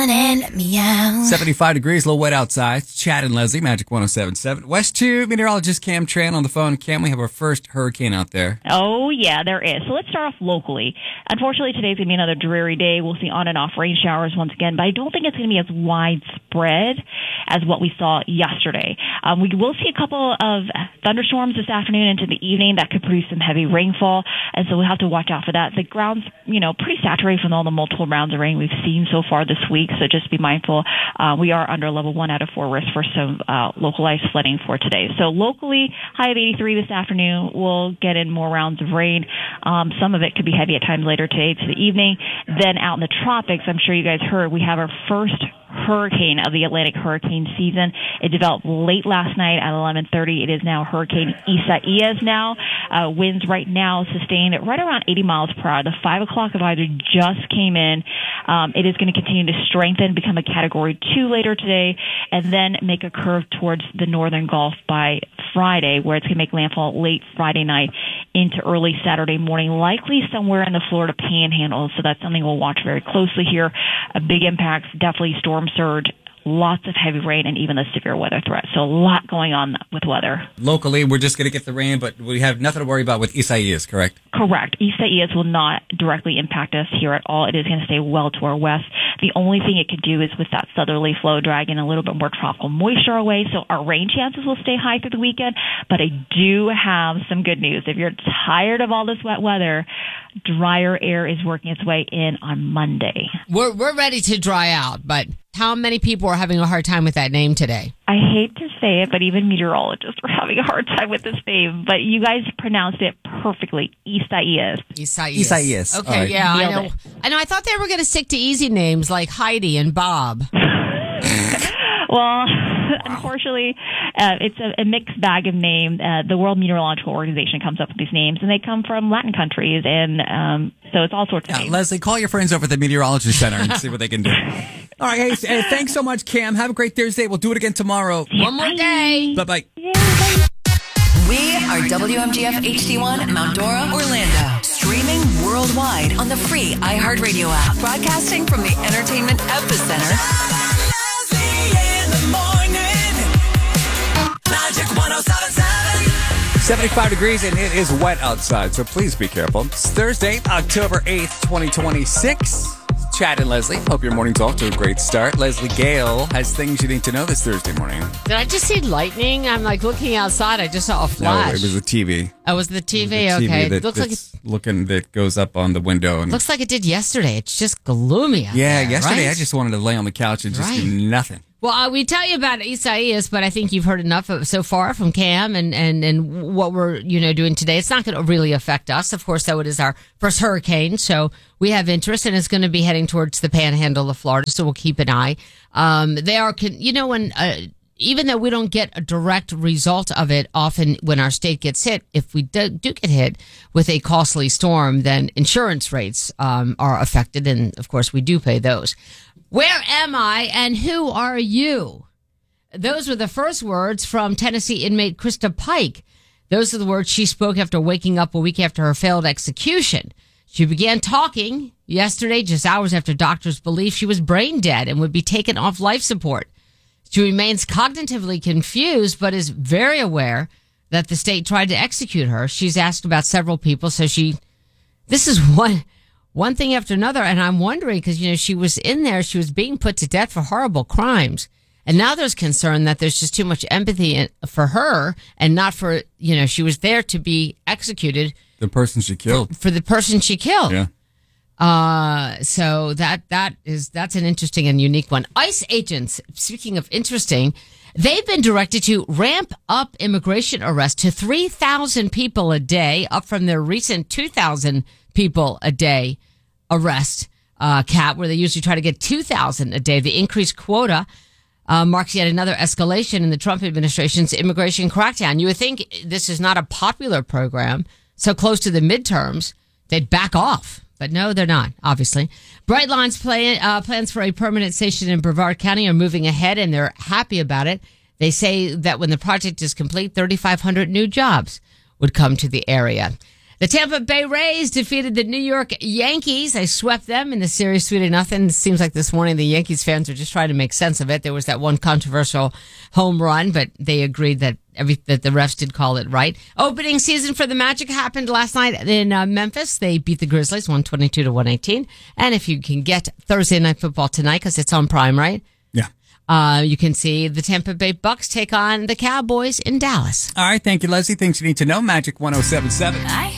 morning, meow. 75 degrees, a little wet outside. It's Chad and Leslie, Magic 107.7. West 2 meteorologist Cam Tran on the phone. Cam, we have our first hurricane out there. Oh, yeah, there is. So let's start off locally. Unfortunately, today's going to be another dreary day. We'll see on and off rain showers once again, but I don't think it's going to be as widespread as what we saw yesterday. We will see a couple of thunderstorms this afternoon into the evening that could produce some heavy rainfall, and so we'll have to watch out for that. The ground's, pretty saturated from all the multiple rounds of rain we've seen so far this week, so just be mindful. We are under level 1 out of 4 risk for some localized flooding for today. So locally, high of 83 this afternoon. We'll get in more rounds of rain. Some of it could be heavy at times later today to the evening. Then out in the tropics, I'm sure you guys heard, we have our first hurricane of the Atlantic hurricane season. It developed late last night at 11:30. It is now Hurricane Isaias now. Winds right now sustained at right around 80 miles per hour. The 5 o'clock advisory just came in. It is going to continue to strengthen, become a Category 2 later today, and then make a curve towards the northern Gulf by Friday, where it's going to make landfall late Friday night into early Saturday morning, likely somewhere in the Florida Panhandle. So that's something we'll watch very closely here. A big impacts, definitely storm surge, lots of heavy rain, and even the severe weather threat. So a lot going on with weather. Locally, we're just going to get the rain, but we have nothing to worry about with Isaias, correct? Correct. Isaias will not directly impact us here at all. It is going to stay well to our west. The only thing it could do is with that southerly flow dragging a little bit more tropical moisture away, so our rain chances will stay high through the weekend. But I do have some good news. If you're tired of all this wet weather, drier air is working its way in on Monday. We're ready to dry out, but how many people are having a hard time with that name today? I hate to say it, but even meteorologists are having a hard time with this name. But you guys pronounced it perfectly. Isaias. Isaias. Okay, right. yeah, Nailed I know. it. I know. I thought they were going to stick to easy names like Heidi and Bob. Well, unfortunately, it's a mixed bag of name. The World Meteorological Organization comes up with these names, and they come from Latin countries, and so it's all sorts of names. Leslie, call your friends over at the Meteorology Center and see what they can do. All right, hey, thanks so much, Cam. Have a great Thursday. We'll do it again tomorrow. One more day. Bye-bye. We are WMGF HD1 Mount Dora, Orlando. Streaming worldwide on the free iHeartRadio app. Broadcasting from the entertainment epicenter. In the morning. Magic 107.7. 75 degrees, and it is wet outside, so please be careful. It's Thursday, October 8th, 2026. Chad and Leslie, hope your morning's off to a great start. Leslie Gale has things you need to know this Thursday morning. Did I just see lightning? I'm like looking outside. I just saw a flash. No, it was the TV. Oh, was the TV? The Okay. TV that goes up on the window. And Looks like it did yesterday. It's just gloomy out there, yesterday right? I just wanted to lay on the couch and just do nothing. Well, we tell you about Isaias, but I think you've heard enough so far from Cam and what we're doing today. It's not going to really affect us, of course. Though it is our first hurricane, so we have interest, and it's going to be heading towards the Panhandle of Florida. So we'll keep an eye. They are, even though we don't get a direct result of it, often when our state gets hit, if we do get hit with a costly storm, then insurance rates are affected, and of course we do pay those. Where am I and who are you? Those were the first words from Tennessee inmate Krista Pike. Those are the words she spoke after waking up a week after her failed execution. She began talking yesterday, just hours after doctors believed she was brain dead and would be taken off life support. She remains cognitively confused, but is very aware that the state tried to execute her. She's asked about several people, so this is one thing after another, and I'm wondering because, she was in there, she was being put to death for horrible crimes, and now there's concern that there's just too much empathy for her and not for, she was there to be executed. The person she killed. For the person she killed. Yeah. So that's an interesting and unique one. ICE agents, speaking of interesting, they've been directed to ramp up immigration arrests to 3,000 people a day, up from their recent 2,000 people a day arrest cap, where they usually try to get 2,000 a day. The increased quota marks yet another escalation in the Trump administration's immigration crackdown. You would think this is not a popular program, so close to the midterms, they'd back off. But no, they're not, obviously. Brightline's plans for a permanent station in Brevard County are moving ahead, and they're happy about it. They say that when the project is complete, 3,500 new jobs would come to the area. The Tampa Bay Rays defeated the New York Yankees. They swept them in the series 3-0. It seems like this morning the Yankees fans are just trying to make sense of it. There was that one controversial home run, but they agreed that that the refs did call it right. Opening season for the Magic happened last night in Memphis. They beat the Grizzlies 122-118. And if you can get Thursday Night Football tonight, because it's on Prime, right? Yeah. You can see the Tampa Bay Bucks take on the Cowboys in Dallas. All right. Thank you, Leslie. Things you need to know. Magic 107.7.